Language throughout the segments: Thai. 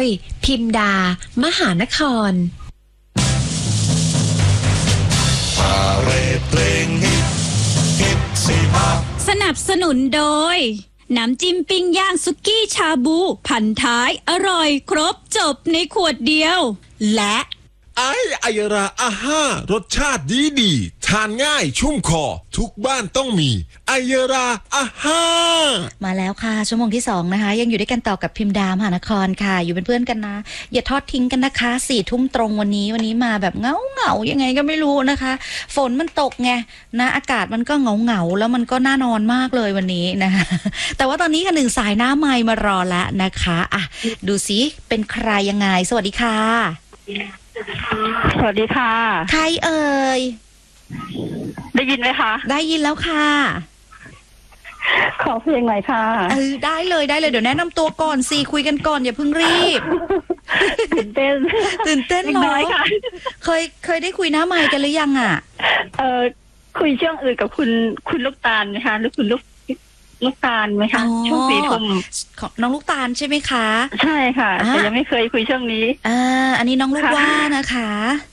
พิมดามหานครสนับสนุนโดยน้ำจิ้มปิ้งย่างสุกี้ชาบูพันท้ายอร่อยครบจบในขวดเดียวและไอยราอาห้ารสชาติดีทานง่ายชุ่มคอทุกบ้านต้องมีไอยราอาห้ามาแล้วค่ะชั่วโมงที่2นะคะยังอยู่ด้วยกันต่อกับพิมดามหานครค่ะอยู่เป็นเพื่อนกันนะอย่าทอดทิ้งกันนะคะ4 ทุ่มตรงวันนี้มาแบบเงายังไงก็ไม่รู้นะคะฝนมันตกไงนะอากาศมันก็เงาแล้วมันก็น่านอนมากเลยวันนี้นะคะแต่ว่าตอนนี้ค่ะ1 สายหน้าไมค์มารอแล้วนะคะอ่ะดูสิเป็นใครยังไงสวัสดีค่ะสวัสดีค่ะใครเอ่ยได้ยินไหมคะได้ยินแล้วค่ะขอเพลงหน่อยค่ะได้เลยเดี๋ยวแนะนำตัวก่อนสิคุยกันก่อนอย่าเพิ่งรีบตื่นเต้นเหรอเคยได้คุยหน้าไมค์กันหรือยังอ่ะคุยช่วงอื่นกับคุณลูกตาลนะคะหรือคุณลูกตาลไหมคะช่วง4 ทุ่มของน้องลูกตาลใช่ไหมคะใช่ค่ะแต่ยังไม่เคยคุยช่วงนี้อันนี้น้องลูกว่านะคะ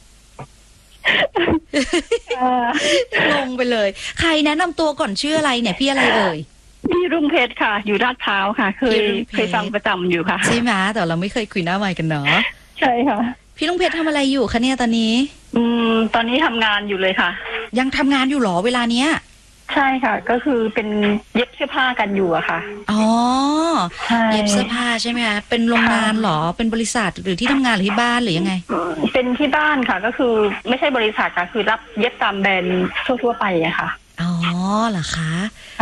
งงไปเลยใครแนะนำตัวก่อนชื่ออะไรเนี่ยพี่อะไรเอ่ยพี่รุ่งเพชรค่ะอยู่ลาดพร้าวค่ะเคยฟังประจำอยู่ค่ะใช่ไหมแต่เราไม่เคยคุยหน้าไมค์กันเนาะใช่ค่ะพี่รุ่งเพชรทำอะไรอยู่คะเนี่ยตอนนี้ตอนนี้ทำงานอยู่เลยค่ะยังทำงานอยู่หรอเวลาเนี้ยใช่ค่ะก็คือเป็นเย็บเสื้อผ้ากันอยู่อะค่ะเย็บเสื้อผ้าใช่ไหมคะเป็นโรงงานหรอเป็นบริษัทหรือที่ทำงานหรือที่บ้านหรือยังไงเป็นที่บ้านค่ะก็คือไม่ใช่บริษัทค่ะคือรับเย็บตามแบรนด์ทั่วๆไปอะค่ะเหรอคะ